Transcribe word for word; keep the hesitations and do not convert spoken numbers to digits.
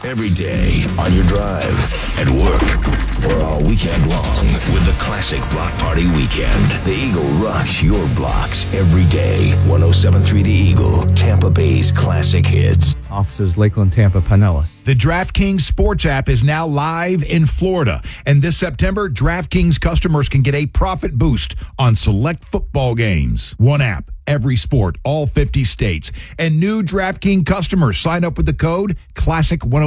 Every day, on your drive, at work, or all weekend long with the classic Block Party Weekend. The Eagle rocks your blocks every day. one oh seven point three The Eagle, Tampa Bay's classic hits. Offices Lakeland, Tampa, Pinellas. The DraftKings Sports app is now live in Florida. And this September, DraftKings customers can get a profit boost on select football games. One app, every sport, all fifty states. And new DraftKings customers sign up with the code Classic one oh